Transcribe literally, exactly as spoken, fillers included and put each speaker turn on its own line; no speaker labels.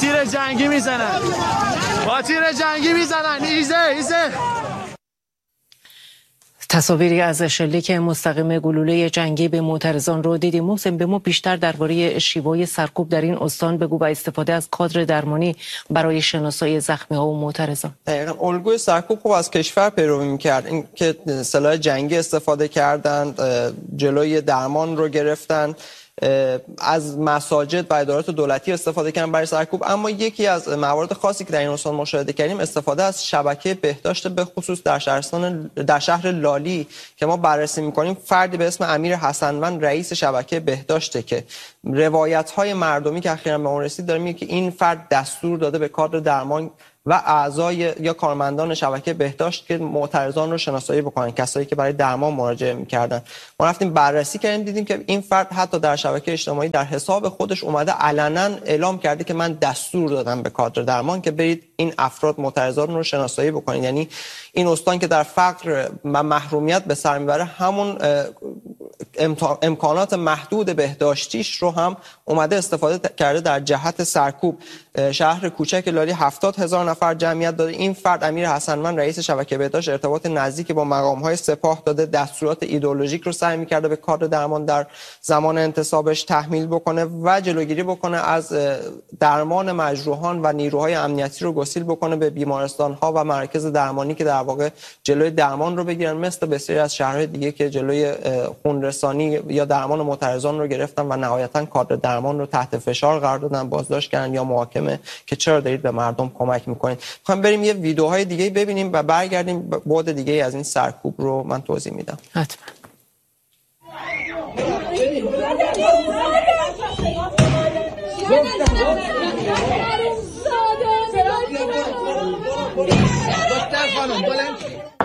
تیر جنگی میزنن، با تیر جنگی میزنن. ایزه ایزه.
تصاویری از شلیک مستقیم گلوله جنگی به معترضان رو دیدیم. محسن، به ما بیشتر درباره شیوه سرکوب در این استان بگو و استفاده از کادر درمانی برای شناسایی زخمی ها و معترضان.
دقیقاً الگوی سرکوب خوب از کشور پیروی می‌کرد، این که سلاح جنگی استفاده کردند، جلوی درمان رو گرفتن، از مساجد و ادارات دولتی استفاده کردن برای سرکوب. اما یکی از موارد خاصی که در این استان مشاهده کردیم استفاده از شبکه بهداشت، به خصوص در شهرستان در شهر لالی که ما بررسی می‌کنیم. فردی به اسم امیر حسنوند رئیس شبکه بهداشته که روایت‌های مردمی که اخیراً به اون رسید داره میگه که این فرد دستور داده به کادر درمان و اعضای یا کارمندان شبکه بهداشت که معترضان رو شناسایی بکنن، کسایی که برای درمان مراجعه می‌کردن. ما رفتیم بررسی کردیم، دیدیم که این فرد حتی در شبکه اجتماعی در حساب خودش اومده علنا اعلام کرده که من دستور دادم به کادر درمان که برید این افراد معترضان رو شناسایی بکنید. یعنی این استان که در فقر و محرومیت به سر میبره، همون امکانات محدود بهداشتیش رو هم اومده استفاده کرده در جهت سرکوب. شهر کوچک لالی هفتاد هزار نفر جمعیت داره. این فرد امیر حسنوند رئیس شبکه بهداشت ارتباط نزدیک با مقام‌های سپاه داده، دستورات ایدئولوژیک رو سعی می‌کرده به کادر درمان در زمان انتصابش تحمیل بکنه و جلوگیری بکنه از درمان مجروحان و نیروهای امنیتی رو گسیل بکنه به بیمارستان‌ها و مراکز درمانی که در واقع جلوی درمان رو بگیرن، مثل بسیاری از شهرهای دیگه که جلوی خونرسانی یا درمان معترضان رو گرفتن و نهایتاً کادر درمان رو تحت فشار قرار دادن، بازداشت کردن یا محاکمه که چرا دارید به مردم کمک میکنید. میخوایم بریم یه ویدیوهای دیگه ببینیم و برگردیم بعد دیگه از این سرکوب رو من توضیح میدم.
حتما.
دکتر خانم بلند